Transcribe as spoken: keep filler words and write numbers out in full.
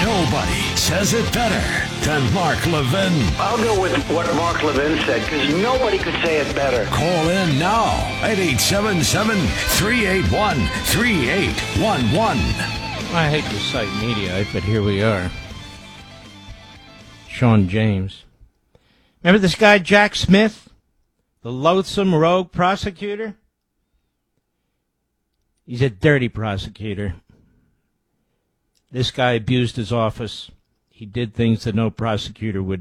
Nobody says it better than Mark Levin. I'll go with what Mark Levin said, because nobody could say it better. Call in now at eight seven seven, three eight one, three eight one one. I hate to cite Mediaite, but here we are. Sean James. Remember this guy, Jack Smith? The loathsome rogue prosecutor? He's a dirty prosecutor. This guy abused his office. He did things that no prosecutor would